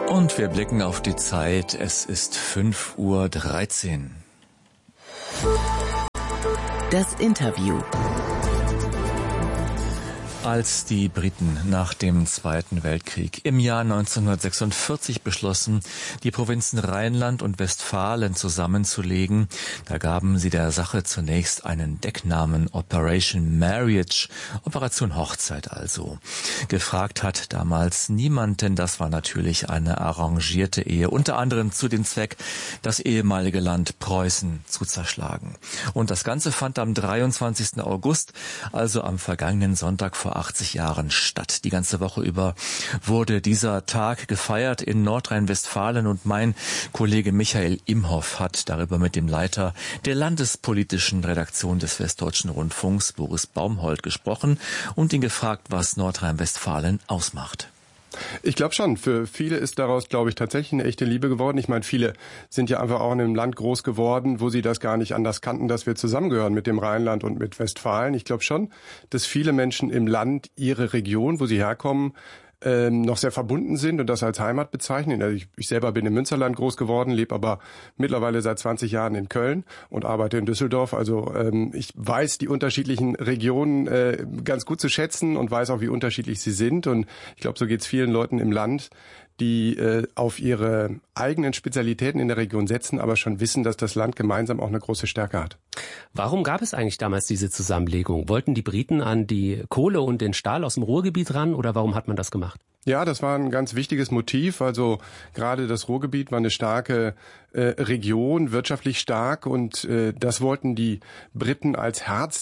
Und wir blicken auf die Zeit. Es ist 5:13 Uhr. Das Interview. Als die Briten nach dem Zweiten Weltkrieg im Jahr 1946 beschlossen, die Provinzen Rheinland und Westfalen zusammenzulegen, da gaben sie der Sache zunächst einen Decknamen Operation Marriage, Operation Hochzeit also. Gefragt hat damals niemand, denn das war natürlich eine arrangierte Ehe, unter anderem zu dem Zweck, das ehemalige Land Preußen zu zerschlagen. Und das Ganze fand am 23. August, also am vergangenen Sonntag vor 80 Jahren statt. Die ganze Woche über wurde dieser Tag gefeiert in Nordrhein-Westfalen und mein Kollege Michael Imhoff hat darüber mit dem Leiter der landespolitischen Redaktion des Westdeutschen Rundfunks, Boris Baumhold, gesprochen und ihn gefragt, was Nordrhein-Westfalen ausmacht. Ich glaube schon, für viele ist daraus, glaube ich, tatsächlich eine echte Liebe geworden. Ich meine, viele sind ja einfach auch in einem Land groß geworden, wo sie das gar nicht anders kannten, dass wir zusammengehören mit dem Rheinland und mit Westfalen. Ich glaube schon, dass viele Menschen im Land ihre Region, wo sie herkommen, noch sehr verbunden sind und das als Heimat bezeichnen. Also ich selber bin im Münsterland groß geworden, lebe aber mittlerweile seit 20 Jahren in Köln und arbeite in Düsseldorf. Also ich weiß die unterschiedlichen Regionen ganz gut zu schätzen und weiß auch, wie unterschiedlich sie sind. Und ich glaube, so geht es vielen Leuten im Land, die auf ihre eigenen Spezialitäten in der Region setzen, aber schon wissen, dass das Land gemeinsam auch eine große Stärke hat. Warum gab es eigentlich damals diese Zusammenlegung? Wollten die Briten an die Kohle und den Stahl aus dem Ruhrgebiet ran oder warum hat man das gemacht? Ja, das war ein ganz wichtiges Motiv. Also gerade das Ruhrgebiet war eine starke Region, wirtschaftlich stark und das wollten die Briten als Herz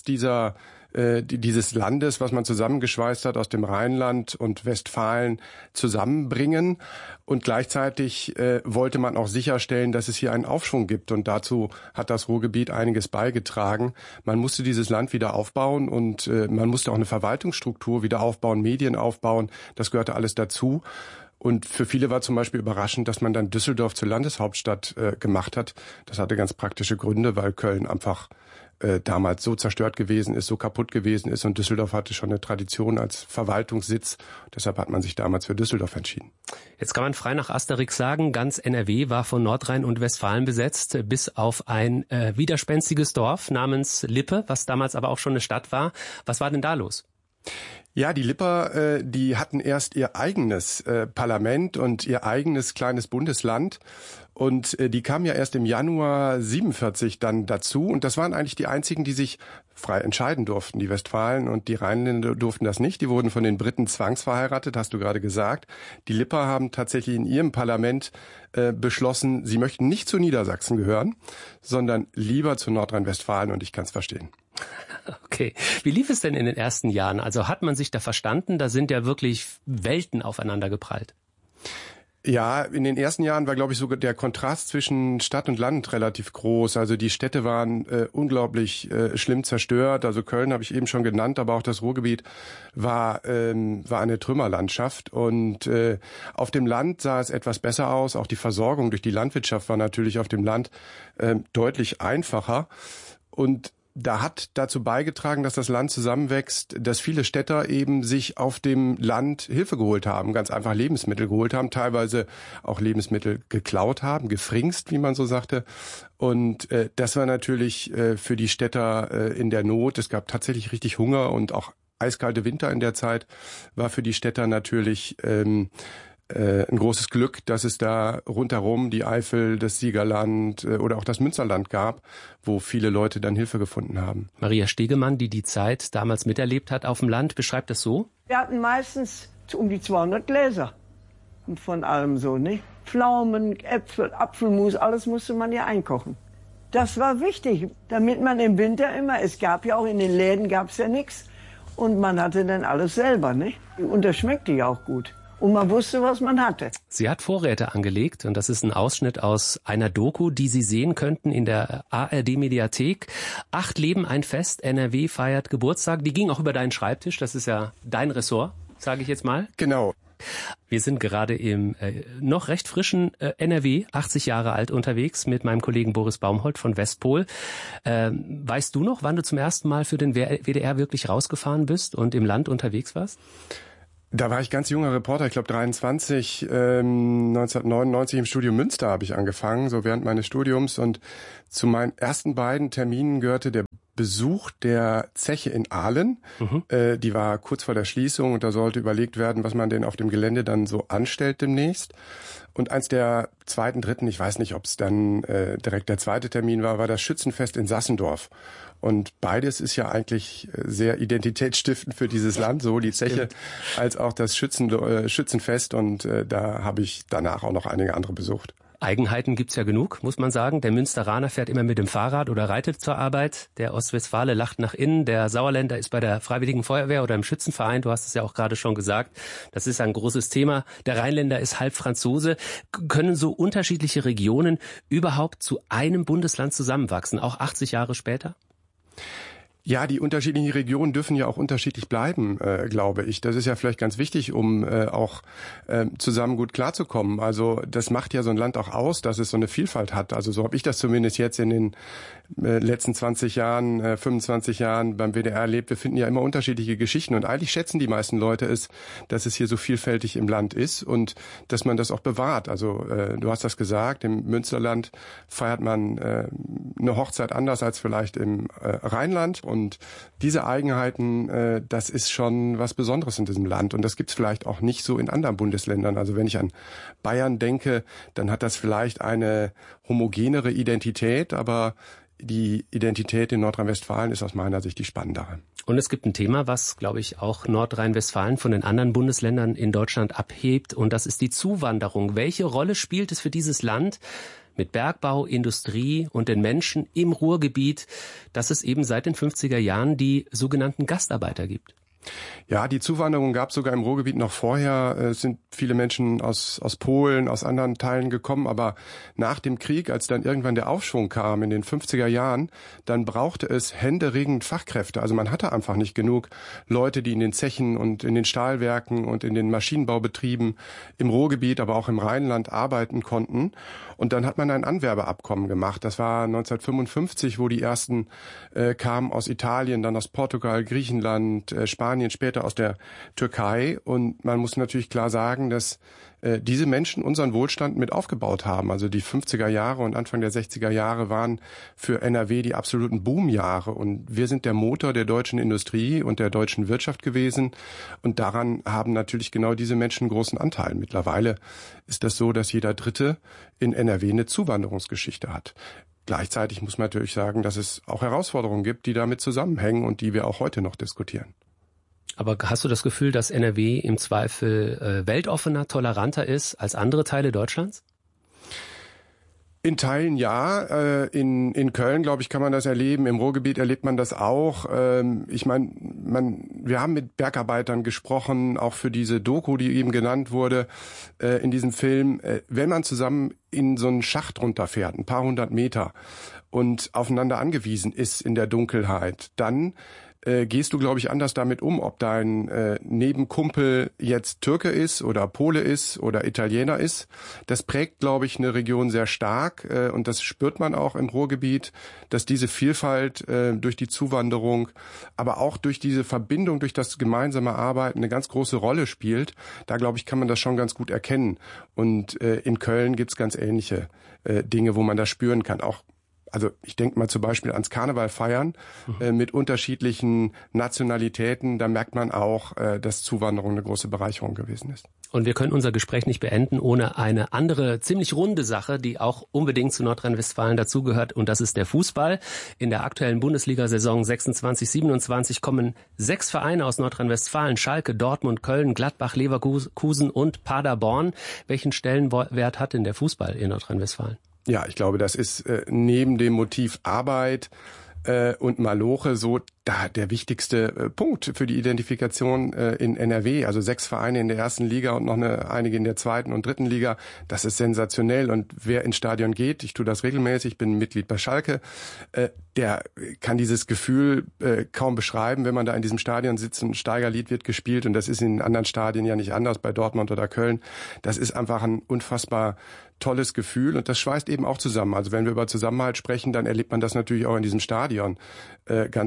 dieses Landes, was man zusammengeschweißt hat aus dem Rheinland und Westfalen, zusammenbringen. Und gleichzeitig wollte man auch sicherstellen, dass es hier einen Aufschwung gibt. Und dazu hat das Ruhrgebiet einiges beigetragen. Man musste dieses Land wieder aufbauen und man musste auch eine Verwaltungsstruktur wieder aufbauen, Medien aufbauen. Das gehörte alles dazu. Und für viele war zum Beispiel überraschend, dass man dann Düsseldorf zur Landeshauptstadt gemacht hat. Das hatte ganz praktische Gründe, weil Köln einfach damals so zerstört gewesen ist, so kaputt gewesen ist und Düsseldorf hatte schon eine Tradition als Verwaltungssitz. Deshalb hat man sich damals für Düsseldorf entschieden. Jetzt kann man frei nach Asterix sagen, ganz NRW war von Nordrhein und Westfalen besetzt, bis auf ein widerspenstiges Dorf namens Lippe, was damals aber auch schon eine Stadt war. Was war denn da los? Ja, die Lipper, die hatten erst ihr eigenes Parlament und ihr eigenes kleines Bundesland. Und die kamen ja erst im Januar 47 dann dazu. Und das waren eigentlich die einzigen, die sich frei entscheiden durften. Die Westfalen und die Rheinländer durften das nicht. Die wurden von den Briten zwangsverheiratet, hast du gerade gesagt. Die Lipper haben tatsächlich in ihrem Parlament beschlossen, sie möchten nicht zu Niedersachsen gehören, sondern lieber zu Nordrhein-Westfalen. Und ich kann es verstehen. Okay. Wie lief es denn in den ersten Jahren? Also hat man sich da verstanden? Da sind ja wirklich Welten aufeinander geprallt. Ja, in den ersten Jahren war, glaube ich, sogar der Kontrast zwischen Stadt und Land relativ groß. Also die Städte waren unglaublich schlimm zerstört. Also Köln habe ich eben schon genannt, aber auch das Ruhrgebiet war eine Trümmerlandschaft. Und auf dem Land sah es etwas besser aus. Auch die Versorgung durch die Landwirtschaft war natürlich auf dem Land deutlich einfacher. Und da hat dazu beigetragen, dass das Land zusammenwächst, dass viele Städter eben sich auf dem Land Hilfe geholt haben, ganz einfach Lebensmittel geholt haben, teilweise auch Lebensmittel geklaut haben, gefringst, wie man so sagte. Und das war natürlich für die Städter in der Not. Es gab tatsächlich richtig Hunger und auch eiskalte Winter in der Zeit war für die Städter natürlich ein großes Glück, dass es da rundherum die Eifel, das Siegerland oder auch das Münsterland gab, wo viele Leute dann Hilfe gefunden haben. Maria Stegemann, die Zeit damals miterlebt hat auf dem Land, beschreibt das so? Wir hatten meistens um die 200 Gläser und von allem so, nicht? Pflaumen, Äpfel, Apfelmus, alles musste man ja einkochen. Das war wichtig, damit man im Winter immer, es gab ja auch in den Läden gab's ja nichts und man hatte dann alles selber, nicht? Und das schmeckte ja auch gut. Und man wusste, was man hatte. Sie hat Vorräte angelegt und das ist ein Ausschnitt aus einer Doku, die Sie sehen könnten in der ARD-Mediathek. 8 Leben, ein Fest, NRW feiert Geburtstag. Die ging auch über deinen Schreibtisch, das ist ja dein Ressort, sage ich jetzt mal. Genau. Wir sind gerade im noch recht frischen NRW, 80 Jahre alt, unterwegs mit meinem Kollegen Boris Baumhold von Westpol. Weißt du noch, wann du zum ersten Mal für den WDR wirklich rausgefahren bist und im Land unterwegs warst? Da war ich ganz junger Reporter, ich glaube 23, 1999 im Studio Münster habe ich angefangen, so während meines Studiums. Und zu meinen ersten beiden Terminen gehörte der Besuch der Zeche in Ahlen. Die war kurz vor der Schließung und da sollte überlegt werden, was man denn auf dem Gelände dann so anstellt demnächst. Und eins der zweiten, dritten, ich weiß nicht, ob es dann direkt der zweite Termin war das Schützenfest in Sassendorf. Und beides ist ja eigentlich sehr identitätsstiftend für dieses Land, sowohl die Zeche als auch das Schützenfest. Und da habe ich danach auch noch einige andere besucht. Eigenheiten gibt's ja genug, muss man sagen. Der Münsteraner fährt immer mit dem Fahrrad oder reitet zur Arbeit. Der Ostwestfale lacht nach innen. Der Sauerländer ist bei der Freiwilligen Feuerwehr oder im Schützenverein. Du hast es ja auch gerade schon gesagt. Das ist ein großes Thema. Der Rheinländer ist halb Franzose. Können so unterschiedliche Regionen überhaupt zu einem Bundesland zusammenwachsen, auch 80 Jahre später? Ja, die unterschiedlichen Regionen dürfen ja auch unterschiedlich bleiben, glaube ich. Das ist ja vielleicht ganz wichtig, um auch zusammen gut klarzukommen. Also das macht ja so ein Land auch aus, dass es so eine Vielfalt hat. Also so habe ich das zumindest jetzt in den letzten 20 Jahren, 25 Jahren beim WDR erlebt. Wir finden ja immer unterschiedliche Geschichten und eigentlich schätzen die meisten Leute es, dass es hier so vielfältig im Land ist und dass man das auch bewahrt. Also du hast das gesagt, im Münsterland feiert man eine Hochzeit anders als vielleicht im Rheinland. Und diese Eigenheiten, das ist schon was Besonderes in diesem Land. Und das gibt's vielleicht auch nicht so in anderen Bundesländern. Also wenn ich an Bayern denke, dann hat das vielleicht eine homogenere Identität, aber die Identität in Nordrhein-Westfalen ist aus meiner Sicht die spannendere. Und es gibt ein Thema, was, glaube ich, auch Nordrhein-Westfalen von den anderen Bundesländern in Deutschland abhebt. Und das ist die Zuwanderung. Welche Rolle spielt es für dieses Land mit Bergbau, Industrie und den Menschen im Ruhrgebiet, dass es eben seit den 50er Jahren die sogenannten Gastarbeiter gibt? Ja, die Zuwanderung gab es sogar im Ruhrgebiet noch vorher. Es sind viele Menschen aus Polen, aus anderen Teilen gekommen. Aber nach dem Krieg, als dann irgendwann der Aufschwung kam in den 50er Jahren, dann brauchte es händeringend Fachkräfte. Also man hatte einfach nicht genug Leute, die in den Zechen und in den Stahlwerken und in den Maschinenbaubetrieben im Ruhrgebiet, aber auch im Rheinland arbeiten konnten. Und dann hat man ein Anwerbeabkommen gemacht. Das war 1955, wo die ersten kamen aus Italien, dann aus Portugal, Griechenland, Spanien, später aus der Türkei. Und man muss natürlich klar sagen, dass diese Menschen unseren Wohlstand mit aufgebaut haben. Also die 50er Jahre und Anfang der 60er Jahre waren für NRW die absoluten Boomjahre. Und wir sind der Motor der deutschen Industrie und der deutschen Wirtschaft gewesen. Und daran haben natürlich genau diese Menschen einen großen Anteil. Mittlerweile ist das so, dass jeder Dritte in NRW eine Zuwanderungsgeschichte hat. Gleichzeitig muss man natürlich sagen, dass es auch Herausforderungen gibt, die damit zusammenhängen und die wir auch heute noch diskutieren. Aber hast du das Gefühl, dass NRW im Zweifel weltoffener, toleranter ist als andere Teile Deutschlands? In Teilen ja. In Köln, glaube ich, kann man das erleben. Im Ruhrgebiet erlebt man das auch. Ich meine, wir haben mit Bergarbeitern gesprochen, auch für diese Doku, die eben genannt wurde in diesem Film. Wenn man zusammen in so einen Schacht runterfährt, ein paar hundert Meter, und aufeinander angewiesen ist in der Dunkelheit, dann gehst du, glaube ich, anders damit um, ob dein Nebenkumpel jetzt Türke ist oder Pole ist oder Italiener ist. Das prägt, glaube ich, eine Region sehr stark und das spürt man auch im Ruhrgebiet, dass diese Vielfalt durch die Zuwanderung, aber auch durch diese Verbindung, durch das gemeinsame Arbeiten eine ganz große Rolle spielt. Da, glaube ich, kann man das schon ganz gut erkennen. Und in Köln gibt's ganz ähnliche Dinge, wo man das spüren kann. Auch also ich denke mal zum Beispiel ans Karneval feiern mit unterschiedlichen Nationalitäten. Da merkt man auch, dass Zuwanderung eine große Bereicherung gewesen ist. Und wir können unser Gespräch nicht beenden ohne eine andere, ziemlich runde Sache, die auch unbedingt zu Nordrhein-Westfalen dazugehört. Und das ist der Fußball. In der aktuellen Bundesliga-Saison 26/27 kommen 6 Vereine aus Nordrhein-Westfalen: Schalke, Dortmund, Köln, Gladbach, Leverkusen und Paderborn. Welchen Stellenwert hat denn der Fußball in Nordrhein-Westfalen? Ja, ich glaube, das ist neben dem Motiv Arbeit und Maloche so der wichtigste Punkt für die Identifikation in NRW. Also 6 Vereine in der ersten Liga und noch einige in der zweiten und dritten Liga. Das ist sensationell. Und wer ins Stadion geht, ich tue das regelmäßig, bin Mitglied bei Schalke, der kann dieses Gefühl kaum beschreiben, wenn man da in diesem Stadion sitzt und ein Steigerlied wird gespielt. Und das ist in anderen Stadien ja nicht anders, bei Dortmund oder Köln. Das ist einfach ein unfassbar tolles Gefühl und das schweißt eben auch zusammen. Also wenn wir über Zusammenhalt sprechen, dann erlebt man das natürlich auch in diesem Stadion ganz besonders.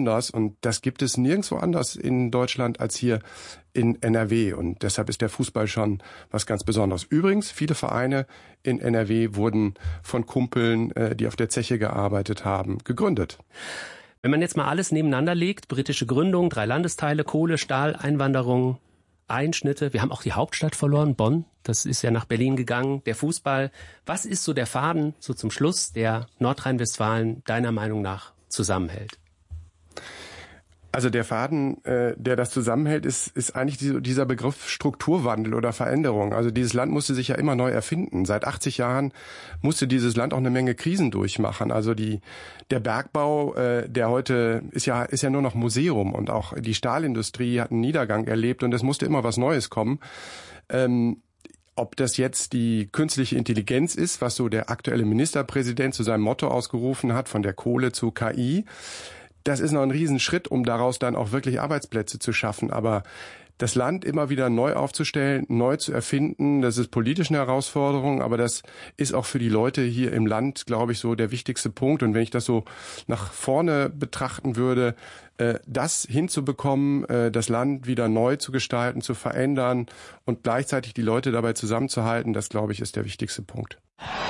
besonders und das gibt es nirgendwo anders in Deutschland als hier in NRW und deshalb ist der Fußball schon was ganz Besonderes. Übrigens, viele Vereine in NRW wurden von Kumpeln, die auf der Zeche gearbeitet haben, gegründet. Wenn man jetzt mal alles nebeneinander legt, britische Gründung, 3 Landesteile, Kohle, Stahl, Einwanderung, Einschnitte, wir haben auch die Hauptstadt verloren, Bonn, das ist ja nach Berlin gegangen, der Fußball. Was ist so der Faden, so zum Schluss, der Nordrhein-Westfalen deiner Meinung nach zusammenhält? Also der Faden, der das zusammenhält, ist eigentlich dieser Begriff Strukturwandel oder Veränderung. Also dieses Land musste sich ja immer neu erfinden. Seit 80 Jahren musste dieses Land auch eine Menge Krisen durchmachen. Also der Bergbau, der heute ist ja nur noch Museum und auch die Stahlindustrie hat einen Niedergang erlebt und es musste immer was Neues kommen. Ob das jetzt die künstliche Intelligenz ist, was so der aktuelle Ministerpräsident zu seinem Motto ausgerufen hat, von der Kohle zu KI, das ist noch ein Riesenschritt, um daraus dann auch wirklich Arbeitsplätze zu schaffen. Aber das Land immer wieder neu aufzustellen, neu zu erfinden, das ist politisch eine Herausforderung, aber das ist auch für die Leute hier im Land, glaube ich, so der wichtigste Punkt. Und wenn ich das so nach vorne betrachten würde, das hinzubekommen, das Land wieder neu zu gestalten, zu verändern und gleichzeitig die Leute dabei zusammenzuhalten, das, glaube ich, ist der wichtigste Punkt.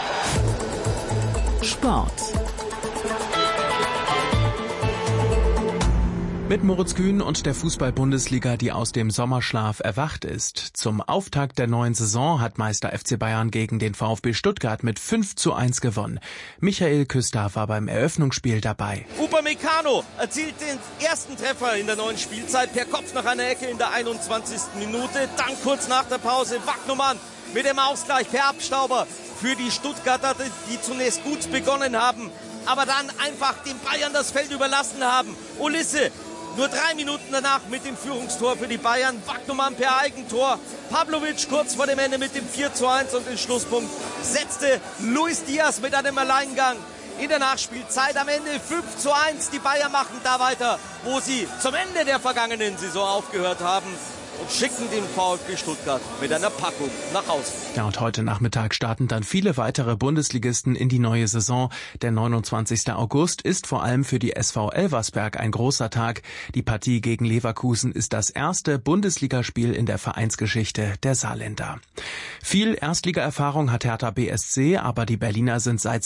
Sport. Mit Moritz Kühn und der Fußball-Bundesliga, die aus dem Sommerschlaf erwacht ist. Zum Auftakt der neuen Saison hat Meister FC Bayern gegen den VfB Stuttgart mit 5:1 gewonnen. Michael Küster war beim Eröffnungsspiel dabei. Upamecano erzielt den ersten Treffer in der neuen Spielzeit per Kopf nach einer Ecke in der 21. Minute. Dann kurz nach der Pause Wagnumann mit dem Ausgleich per Abstauber für die Stuttgarter, die zunächst gut begonnen haben, aber dann einfach den Bayern das Feld überlassen haben. Ulisse nur 3 Minuten danach mit dem Führungstor für die Bayern. Wagnumann per Eigentor. Pavlovic kurz vor dem Ende mit dem 4:1 und den Schlusspunkt setzte Luis Diaz mit einem Alleingang in der Nachspielzeit. Am Ende 5:1. Die Bayern machen da weiter, wo sie zum Ende der vergangenen Saison aufgehört haben. Und schicken den VfB Stuttgart mit einer Packung nach Hause. Ja, und heute Nachmittag starten dann viele weitere Bundesligisten in die neue Saison. Der 29. August ist vor allem für die SV Elversberg ein großer Tag. Die Partie gegen Leverkusen ist das erste Bundesligaspiel in der Vereinsgeschichte der Saarländer. Viel Erstligaerfahrung hat Hertha BSC, aber die Berliner sind seit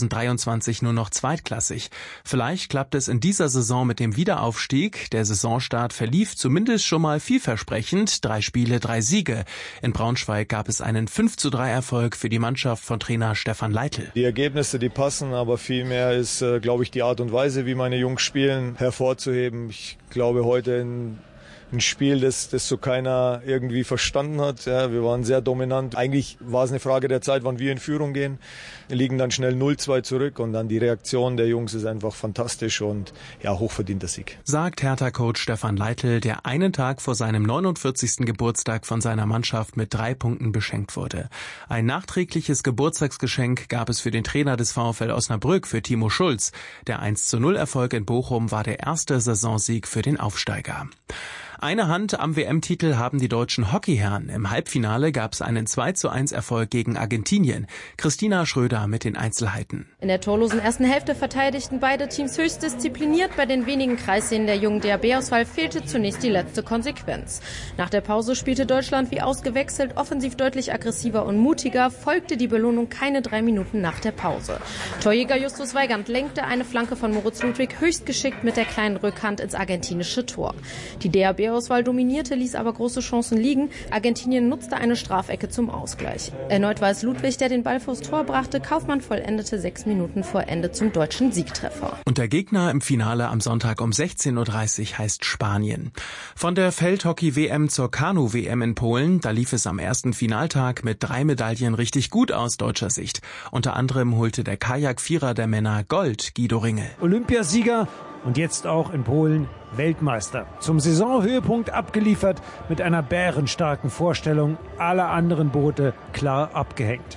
2023 nur noch zweitklassig. Vielleicht klappt es in dieser Saison mit dem Wiederaufstieg. Der Saisonstart verlief zumindest schon mal vielversprechend. 3 Spiele, 3 Siege. In Braunschweig gab es einen 5:3 Erfolg für die Mannschaft von Trainer Stefan Leitl. Die Ergebnisse, die passen, aber vielmehr ist, glaube ich, die Art und Weise, wie meine Jungs spielen, hervorzuheben. Ich glaube, heute ein Spiel, das so keiner irgendwie verstanden hat. Ja, wir waren sehr dominant. Eigentlich war es eine Frage der Zeit, wann wir in Führung gehen. Wir liegen dann schnell 0:2 zurück und dann die Reaktion der Jungs ist einfach fantastisch und ja, hochverdienter Sieg. Sagt Hertha-Coach Stefan Leitl, der einen Tag vor seinem 49. Geburtstag von seiner Mannschaft mit 3 Punkten beschenkt wurde. Ein nachträgliches Geburtstagsgeschenk gab es für den Trainer des VfL Osnabrück, für Timo Schulz. Der 1:0 Erfolg in Bochum war der erste Saisonsieg für den Aufsteiger. Eine Hand am WM-Titel haben die deutschen Hockeyherren. Im Halbfinale gab es einen 2:1 Erfolg gegen Argentinien. Christina Schröder mit den Einzelheiten. In der torlosen ersten Hälfte verteidigten beide Teams höchst diszipliniert. Bei den wenigen Kreissägen der jungen DHB-Auswahl fehlte zunächst die letzte Konsequenz. Nach der Pause spielte Deutschland wie ausgewechselt, offensiv deutlich aggressiver und mutiger, folgte die Belohnung keine 3 Minuten nach der Pause. Torjäger Justus Weigand lenkte eine Flanke von Moritz Ludwig höchst geschickt mit der kleinen Rückhand ins argentinische Tor. Die DHB-Auswahl dominierte, ließ aber große Chancen liegen. Argentinien nutzte eine Strafecke zum Ausgleich. Erneut war es Ludwig, der den Ball vors Tor brachte. Kaufmann vollendete 6 Minuten vor Ende zum deutschen Siegtreffer. Und der Gegner im Finale am Sonntag um 16:30 Uhr heißt Spanien. Von der Feldhockey-WM zur Kanu-WM in Polen, da lief es am ersten Finaltag mit 3 Medaillen richtig gut aus deutscher Sicht. Unter anderem holte der Kajak-Vierer der Männer Gold, Guido Ringel. Olympiasieger und jetzt auch in Polen Weltmeister. Zum Saisonhöhepunkt abgeliefert mit einer bärenstarken Vorstellung, alle anderen Boote klar abgehängt.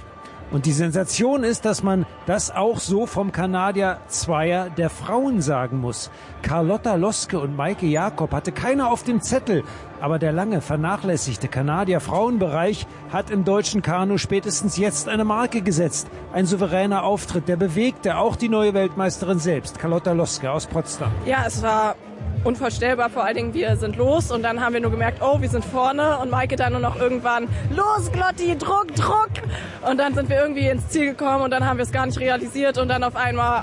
Und die Sensation ist, dass man das auch so vom Kanadier Zweier der Frauen sagen muss. Carlotta Loske und Maike Jakob hatte keiner auf dem Zettel. Aber der lange vernachlässigte Kanadier-Frauenbereich hat im deutschen Kanu spätestens jetzt eine Marke gesetzt. Ein souveräner Auftritt, der bewegte auch die neue Weltmeisterin selbst, Carlotta Loske aus Potsdam. Ja, es war unvorstellbar, vor allen Dingen wir sind los und dann haben wir nur gemerkt, oh, wir sind vorne und Maike dann nur noch irgendwann, los Glotti, Druck, Druck! Und dann sind wir irgendwie ins Ziel gekommen und dann haben wir es gar nicht realisiert und dann auf einmal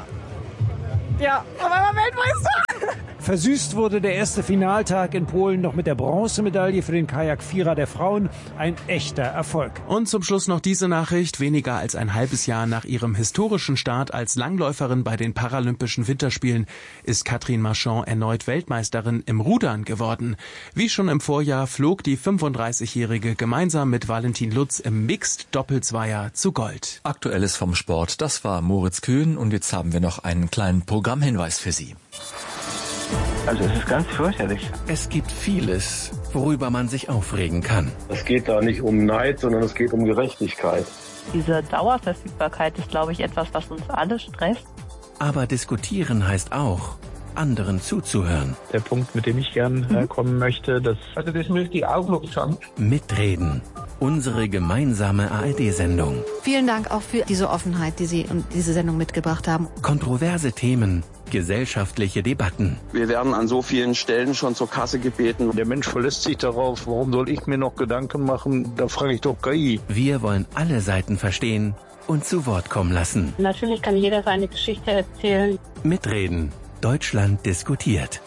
Weltmeister! Versüßt wurde der erste Finaltag in Polen noch mit der Bronzemedaille für den Kajak-Vierer der Frauen. Ein echter Erfolg. Und zum Schluss noch diese Nachricht. Weniger als ein halbes Jahr nach ihrem historischen Start als Langläuferin bei den Paralympischen Winterspielen ist Catherine Marchand erneut Weltmeisterin im Rudern geworden. Wie schon im Vorjahr flog die 35-Jährige gemeinsam mit Valentin Lutz im Mixed-Doppelzweier zu Gold. Aktuelles vom Sport, das war Moritz Köhn und jetzt haben wir noch einen kleinen Programmhinweis für Sie. Also es ist ganz fürchterlich. Es gibt vieles, worüber man sich aufregen kann. Es geht da nicht um Neid, sondern es geht um Gerechtigkeit. Diese Dauerverfügbarkeit ist, glaube ich, etwas, was uns alle stresst. Aber diskutieren heißt auch, anderen zuzuhören. Der Punkt, mit dem ich gern kommen möchte, das möchte ich auch noch sagen. Mitreden. Unsere gemeinsame ARD-Sendung. Vielen Dank auch für diese Offenheit, die Sie und diese Sendung mitgebracht haben. Kontroverse Themen, gesellschaftliche Debatten. Wir werden an so vielen Stellen schon zur Kasse gebeten. Der Mensch verlässt sich darauf, warum soll ich mir noch Gedanken machen? Da frage ich doch KI. Wir wollen alle Seiten verstehen und zu Wort kommen lassen. Natürlich kann jeder seine Geschichte erzählen. Mitreden. Deutschland diskutiert.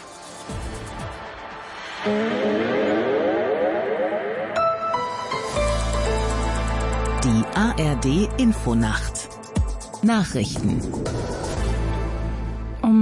Die ARD-Infonacht. Nachrichten. Um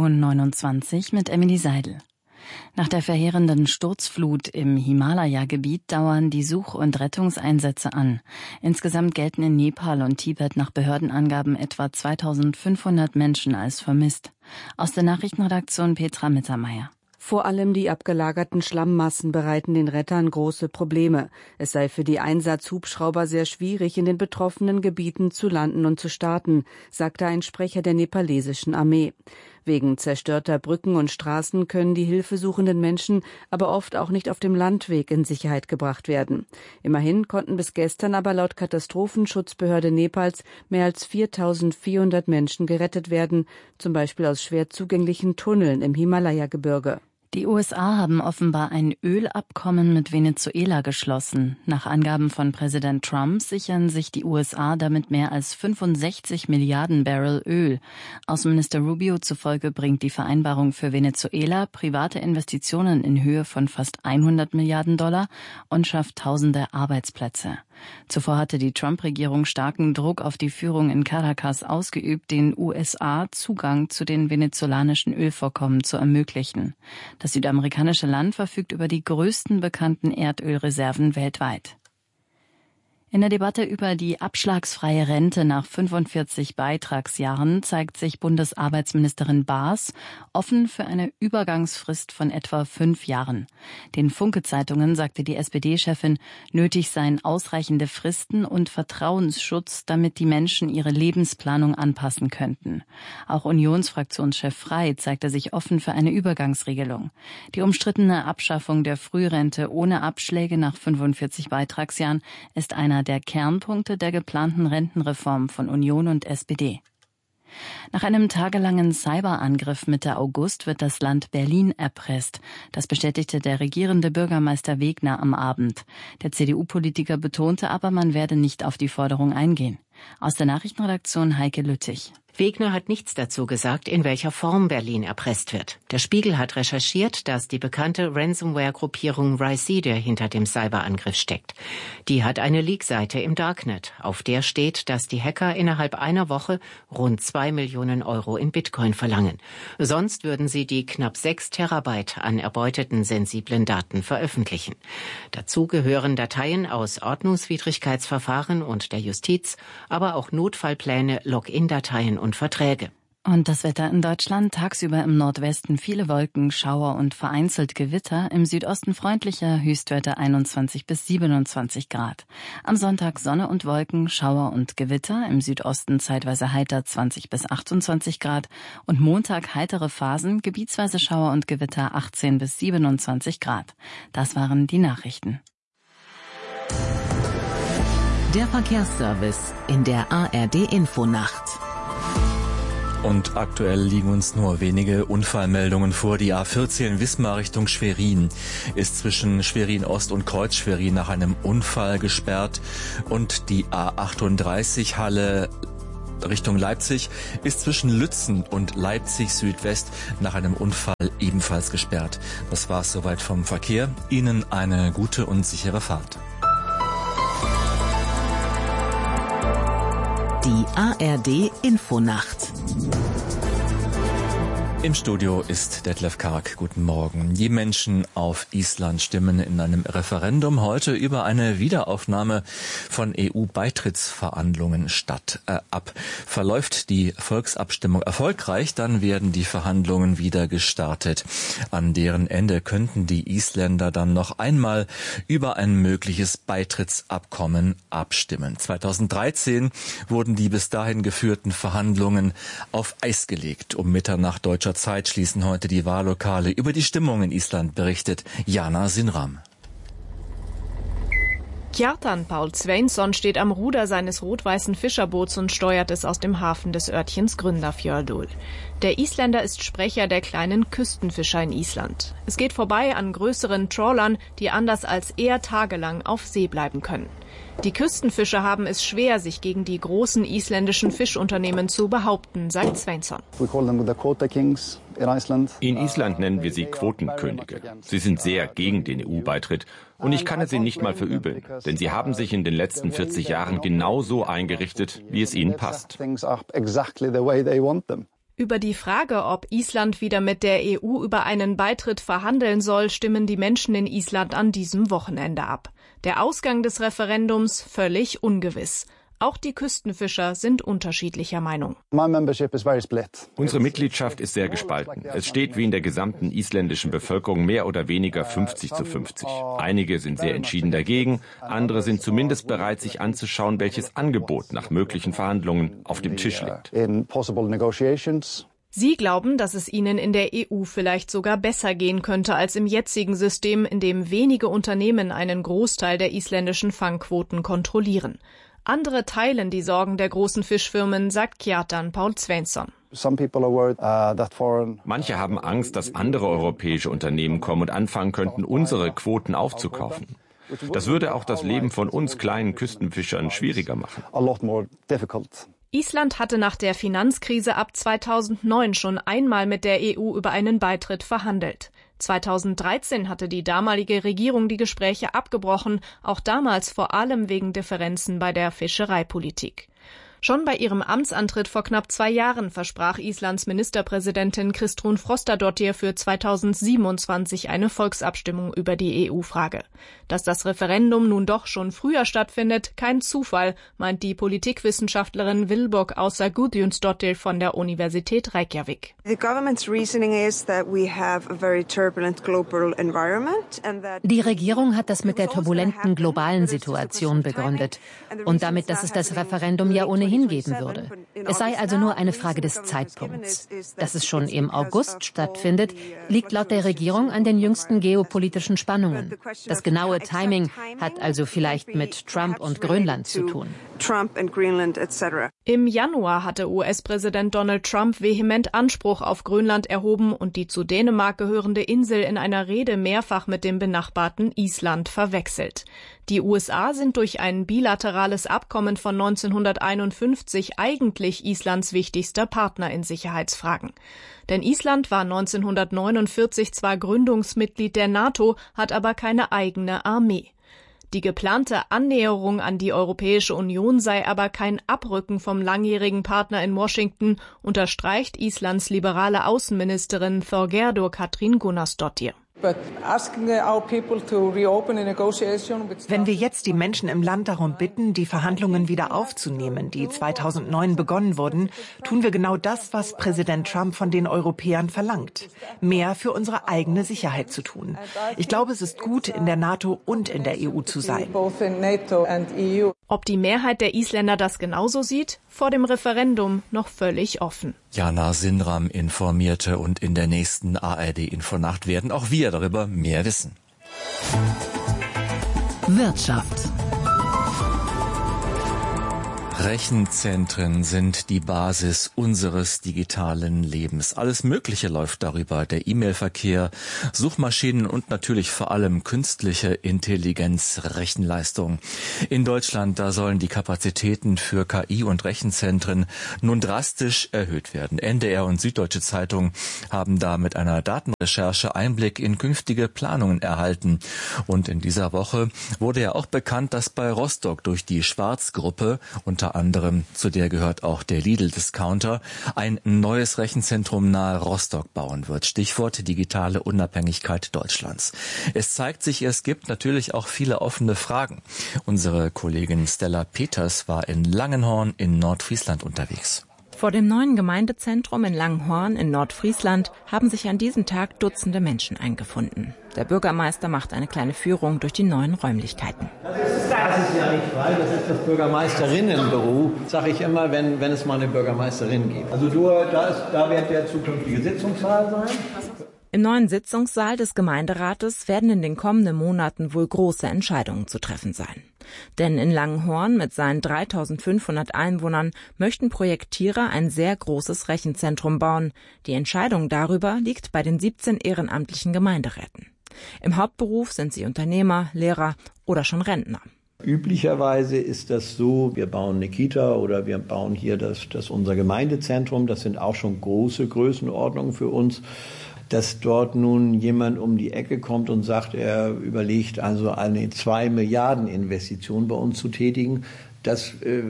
5:29 Uhr mit Emily Seidel. Nach der verheerenden Sturzflut im Himalaya-Gebiet dauern die Such- und Rettungseinsätze an. Insgesamt gelten in Nepal und Tibet nach Behördenangaben etwa 2500 Menschen als vermisst. Aus der Nachrichtenredaktion Petra Mittermeier. Vor allem die abgelagerten Schlammmassen bereiten den Rettern große Probleme. Es sei für die Einsatzhubschrauber sehr schwierig, in den betroffenen Gebieten zu landen und zu starten, sagte ein Sprecher der nepalesischen Armee. Wegen zerstörter Brücken und Straßen können die hilfesuchenden Menschen aber oft auch nicht auf dem Landweg in Sicherheit gebracht werden. Immerhin konnten bis gestern aber laut Katastrophenschutzbehörde Nepals mehr als 4.400 Menschen gerettet werden, zum Beispiel aus schwer zugänglichen Tunneln im Himalaya-Gebirge. Die USA haben offenbar ein Ölabkommen mit Venezuela geschlossen. Nach Angaben von Präsident Trump sichern sich die USA damit mehr als 65 Milliarden Barrel Öl. Außenminister Rubio zufolge bringt die Vereinbarung für Venezuela private Investitionen in Höhe von fast 100 Milliarden Dollar und schafft tausende Arbeitsplätze. Zuvor hatte die Trump-Regierung starken Druck auf die Führung in Caracas ausgeübt, den USA Zugang zu den venezolanischen Ölvorkommen zu ermöglichen. Das südamerikanische Land verfügt über die größten bekannten Erdölreserven weltweit. In der Debatte über die abschlagsfreie Rente nach 45 Beitragsjahren zeigt sich Bundesarbeitsministerin Baas offen für eine Übergangsfrist von etwa 5 Jahren. Den Funke-Zeitungen sagte die SPD-Chefin, nötig seien ausreichende Fristen und Vertrauensschutz, damit die Menschen ihre Lebensplanung anpassen könnten. Auch Unionsfraktionschef Frey zeigte sich offen für eine Übergangsregelung. Die umstrittene Abschaffung der Frührente ohne Abschläge nach 45 Beitragsjahren ist einer der Kernpunkte der geplanten Rentenreform von Union und SPD. Nach einem tagelangen Cyberangriff Mitte August wird das Land Berlin erpresst. Das bestätigte der regierende Bürgermeister Wegner am Abend. Der CDU-Politiker betonte aber, man werde nicht auf die Forderung eingehen. Aus der Nachrichtenredaktion Heike Lüttich. Wegner hat nichts dazu gesagt, in welcher Form Berlin erpresst wird. Der Spiegel hat recherchiert, dass die bekannte Ransomware-Gruppierung Rhysida hinter dem Cyberangriff steckt. Die hat eine Leak-Seite im Darknet. Auf der steht, dass die Hacker innerhalb einer Woche rund 2 Millionen Euro in Bitcoin verlangen. Sonst würden sie die knapp 6 Terabyte an erbeuteten sensiblen Daten veröffentlichen. Dazu gehören Dateien aus Ordnungswidrigkeitsverfahren und der Justiz, aber auch Notfallpläne, Login-Dateien und Verträge. Und das Wetter in Deutschland: tagsüber im Nordwesten viele Wolken, Schauer und vereinzelt Gewitter, im Südosten freundlicher, Höchstwerte 21 bis 27 Grad. Am Sonntag Sonne und Wolken, Schauer und Gewitter, im Südosten zeitweise heiter 20 bis 28 Grad und Montag heitere Phasen, gebietsweise Schauer und Gewitter 18 bis 27 Grad. Das waren die Nachrichten. Der Verkehrsservice in der ARD-Infonacht. Und aktuell liegen uns nur wenige Unfallmeldungen vor. Die A14 Wismar Richtung Schwerin ist zwischen Schwerin Ost und Kreuz Schwerin nach einem Unfall gesperrt. Und die A38 Halle Richtung Leipzig ist zwischen Lützen und Leipzig Südwest nach einem Unfall ebenfalls gesperrt. Das war's soweit vom Verkehr. Ihnen eine gute und sichere Fahrt. Die ARD-Infonacht. Im Studio ist Detlef Karg. Guten Morgen. Die Menschen auf Island stimmen in einem Referendum heute über eine Wiederaufnahme von EU-Beitrittsverhandlungen ab. Verläuft die Volksabstimmung erfolgreich, dann werden die Verhandlungen wieder gestartet. An deren Ende könnten die Isländer dann noch einmal über ein mögliches Beitrittsabkommen abstimmen. 2013 wurden die bis dahin geführten Verhandlungen auf Eis gelegt. Um Mitternacht deutscher Zeit schließen heute die Wahllokale. Über die Stimmung in Island berichtet Jana Sinram. Kjartan Paul Sveinsson steht am Ruder seines rot-weißen Fischerboots und steuert es aus dem Hafen des Örtchens Grundarfjörður. Der Isländer ist Sprecher der kleinen Küstenfischer in Island. Es geht vorbei an größeren Trawlern, die anders als er tagelang auf See bleiben können. Die Küstenfischer haben es schwer, sich gegen die großen isländischen Fischunternehmen zu behaupten, sagt Sveinsson. In Island nennen wir sie Quotenkönige. Sie sind sehr gegen den EU-Beitritt und ich kann es ihnen nicht mal verübeln, denn sie haben sich in den letzten 40 Jahren genauso eingerichtet, wie es ihnen passt. Über die Frage, ob Island wieder mit der EU über einen Beitritt verhandeln soll, stimmen die Menschen in Island an diesem Wochenende ab. Der Ausgang des Referendums völlig ungewiss. Auch die Küstenfischer sind unterschiedlicher Meinung. Unsere Mitgliedschaft ist sehr gespalten. Es steht wie in der gesamten isländischen Bevölkerung mehr oder weniger 50-50. Einige sind sehr entschieden dagegen, andere sind zumindest bereit, sich anzuschauen, welches Angebot nach möglichen Verhandlungen auf dem Tisch liegt. Sie glauben, dass es ihnen in der EU vielleicht sogar besser gehen könnte als im jetzigen System, in dem wenige Unternehmen einen Großteil der isländischen Fangquoten kontrollieren. Andere teilen die Sorgen der großen Fischfirmen, sagt Kjartan Paul Sveinsson. Manche haben Angst, dass andere europäische Unternehmen kommen und anfangen könnten, unsere Quoten aufzukaufen. Das würde auch das Leben von uns kleinen Küstenfischern schwieriger machen. Island hatte nach der Finanzkrise ab 2009 schon einmal mit der EU über einen Beitritt verhandelt. 2013 hatte die damalige Regierung die Gespräche abgebrochen, auch damals vor allem wegen Differenzen bei der Fischereipolitik. Schon bei ihrem Amtsantritt vor knapp 2 Jahren versprach Islands Ministerpräsidentin Kristrún Frostadóttir für 2027 eine Volksabstimmung über die EU-Frage. Dass das Referendum nun doch schon früher stattfindet, kein Zufall, meint die Politikwissenschaftlerin Vilborg Ása Guðjónsdóttir von der Universität Reykjavik. Die Regierung hat das mit der turbulenten globalen Situation begründet und damit, dass es das Referendum ja ohnehin geben würde. Es sei also nur eine Frage des Zeitpunkts. Dass es schon im August stattfindet, liegt laut der Regierung an den jüngsten geopolitischen Spannungen. Das genaue Timing hat also vielleicht mit Trump und Grönland zu tun. Im Januar hatte US-Präsident Donald Trump vehement Anspruch auf Grönland erhoben und die zu Dänemark gehörende Insel in einer Rede mehrfach mit dem benachbarten Island verwechselt. Die USA sind durch ein bilaterales Abkommen von 1951 eigentlich Islands wichtigster Partner in Sicherheitsfragen. Denn Island war 1949 zwar Gründungsmitglied der NATO, hat aber keine eigene Armee. Die geplante Annäherung an die Europäische Union sei aber kein Abrücken vom langjährigen Partner in Washington, unterstreicht Islands liberale Außenministerin Þorgerður Katrín Gunnarsdóttir. Wenn wir jetzt die Menschen im Land darum bitten, die Verhandlungen wieder aufzunehmen, die 2009 begonnen wurden, tun wir genau das, was Präsident Trump von den Europäern verlangt. Mehr für unsere eigene Sicherheit zu tun. Ich glaube, es ist gut, in der NATO und in der EU zu sein. Ob die Mehrheit der Isländer das genauso sieht, vor dem Referendum noch völlig offen. Jana Sinram informierte und in der nächsten ARD-Infonacht werden auch wir darüber mehr wissen. Wirtschaft. Rechenzentren sind die Basis unseres digitalen Lebens. Alles Mögliche läuft darüber. Der E-Mail-Verkehr, Suchmaschinen und natürlich vor allem künstliche Intelligenz, Rechenleistung. In Deutschland, da sollen die Kapazitäten für KI und Rechenzentren nun drastisch erhöht werden. NDR und Süddeutsche Zeitung haben da mit einer Datenrecherche Einblick in künftige Planungen erhalten. Und in dieser Woche wurde ja auch bekannt, dass bei Rostock durch die Schwarz-Gruppe, unter anderem, zu der gehört auch der Lidl-Discounter, ein neues Rechenzentrum nahe Rostock bauen wird. Stichwort digitale Unabhängigkeit Deutschlands. Es zeigt sich, es gibt natürlich auch viele offene Fragen. Unsere Kollegin Stella Peters war in Langenhorn in Nordfriesland unterwegs. Vor dem neuen Gemeindezentrum in Langenhorn in Nordfriesland haben sich an diesem Tag Dutzende Menschen eingefunden. Der Bürgermeister macht eine kleine Führung durch die neuen Räumlichkeiten. Das ist ja nicht frei, das ist das Bürgermeisterinnenbüro, sage ich immer, wenn es mal eine Bürgermeisterin gibt. Also da wird der zukünftige Sitzungssaal sein. Im neuen Sitzungssaal des Gemeinderates werden in den kommenden Monaten wohl große Entscheidungen zu treffen sein. Denn in Langenhorn mit seinen 3.500 Einwohnern möchten Projektierer ein sehr großes Rechenzentrum bauen. Die Entscheidung darüber liegt bei den 17 ehrenamtlichen Gemeinderäten. Im Hauptberuf sind sie Unternehmer, Lehrer oder schon Rentner. Üblicherweise ist das so, wir bauen eine Kita oder wir bauen hier unser Gemeindezentrum. Das sind auch schon große Größenordnungen für uns. Dass dort nun jemand um die Ecke kommt und sagt, er überlegt also eine 2 Milliarden Investition bei uns zu tätigen, das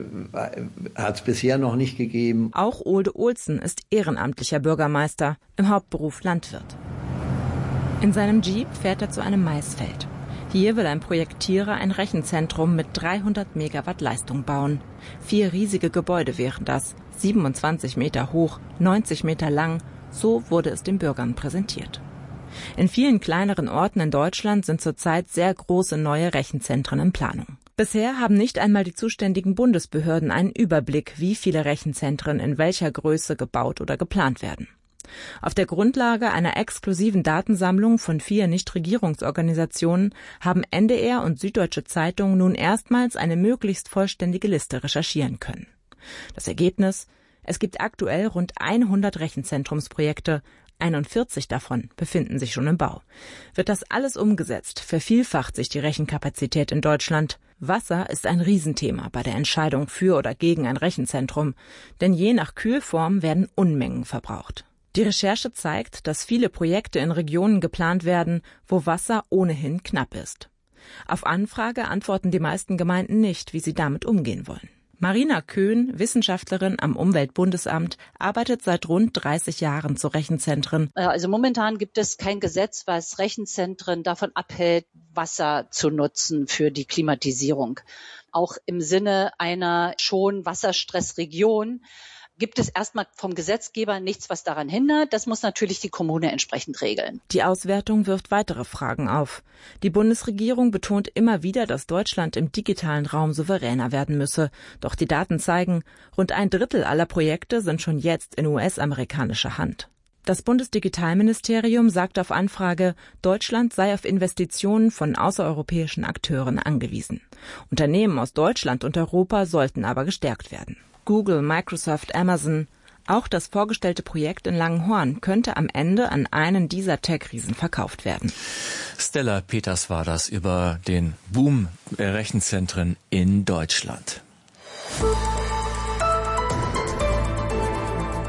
hat es bisher noch nicht gegeben. Auch Olde Olsen ist ehrenamtlicher Bürgermeister, im Hauptberuf Landwirt. In seinem Jeep fährt er zu einem Maisfeld. Hier will ein Projektierer ein Rechenzentrum mit 300 Megawatt Leistung bauen. 4 riesige Gebäude wären das, 27 Meter hoch, 90 Meter lang. So wurde es den Bürgern präsentiert. In vielen kleineren Orten in Deutschland sind zurzeit sehr große neue Rechenzentren in Planung. Bisher haben nicht einmal die zuständigen Bundesbehörden einen Überblick, wie viele Rechenzentren in welcher Größe gebaut oder geplant werden. Auf der Grundlage einer exklusiven Datensammlung von 4 Nichtregierungsorganisationen haben NDR und Süddeutsche Zeitung nun erstmals eine möglichst vollständige Liste recherchieren können. Das Ergebnis: Es gibt aktuell rund 100 Rechenzentrumsprojekte, 41 davon befinden sich schon im Bau. Wird das alles umgesetzt, vervielfacht sich die Rechenkapazität in Deutschland. Wasser ist ein Riesenthema bei der Entscheidung für oder gegen ein Rechenzentrum, denn je nach Kühlform werden Unmengen verbraucht. Die Recherche zeigt, dass viele Projekte in Regionen geplant werden, wo Wasser ohnehin knapp ist. Auf Anfrage antworten die meisten Gemeinden nicht, wie sie damit umgehen wollen. Marina Köhn, Wissenschaftlerin am Umweltbundesamt, arbeitet seit rund 30 Jahren zu Rechenzentren. Also momentan gibt es kein Gesetz, was Rechenzentren davon abhält, Wasser zu nutzen für die Klimatisierung. Auch im Sinne einer schon Wasserstressregion gibt es erstmal vom Gesetzgeber nichts, was daran hindert. Das muss natürlich die Kommune entsprechend regeln. Die Auswertung wirft weitere Fragen auf. Die Bundesregierung betont immer wieder, dass Deutschland im digitalen Raum souveräner werden müsse. Doch die Daten zeigen, rund 1/3 aller Projekte sind schon jetzt in US-amerikanischer Hand. Das Bundesdigitalministerium sagt auf Anfrage, Deutschland sei auf Investitionen von außereuropäischen Akteuren angewiesen. Unternehmen aus Deutschland und Europa sollten aber gestärkt werden. Google, Microsoft, Amazon. Auch das vorgestellte Projekt in Langenhorn könnte am Ende an einen dieser Tech-Riesen verkauft werden. Stella Peters war das über den Boom der Rechenzentren in Deutschland.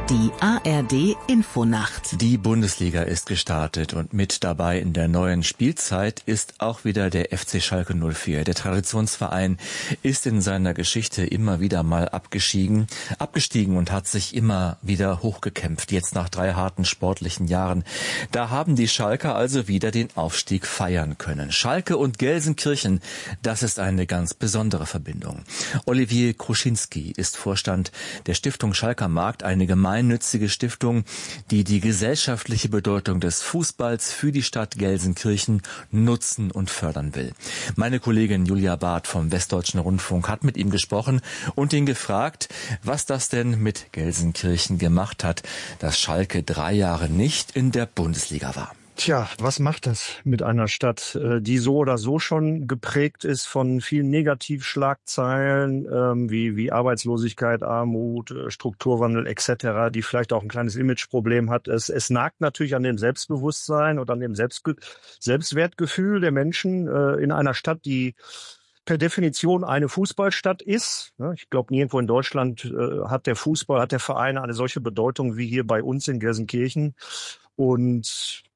Die ARD Infonacht. Die Bundesliga ist gestartet und mit dabei in der neuen Spielzeit ist auch wieder der FC Schalke 04. Der Traditionsverein ist in seiner Geschichte immer wieder mal abgestiegen und hat sich immer wieder hochgekämpft. Jetzt nach 3 harten sportlichen Jahren. Da haben die Schalker also wieder den Aufstieg feiern können. Schalke und Gelsenkirchen, das ist eine ganz besondere Verbindung. Olivier Kruschinski ist Vorstand der Stiftung Schalker Markt, eine gemeinnützige Stiftung, die die gesellschaftliche Bedeutung des Fußballs für die Stadt Gelsenkirchen nutzen und fördern will. Meine Kollegin Julia Barth vom Westdeutschen Rundfunk hat mit ihm gesprochen und ihn gefragt, was das denn mit Gelsenkirchen gemacht hat, dass Schalke 3 Jahre nicht in der Bundesliga war. Tja, was macht das mit einer Stadt, die so oder so schon geprägt ist von vielen Negativschlagzeilen, wie Arbeitslosigkeit, Armut, Strukturwandel etc., die vielleicht auch ein kleines Imageproblem hat. Es nagt natürlich an dem Selbstbewusstsein und an dem Selbstwertgefühl der Menschen in einer Stadt, die per Definition eine Fußballstadt ist. Ich glaube, nirgendwo in Deutschland hat der Verein eine solche Bedeutung wie hier bei uns in Gelsenkirchen. Und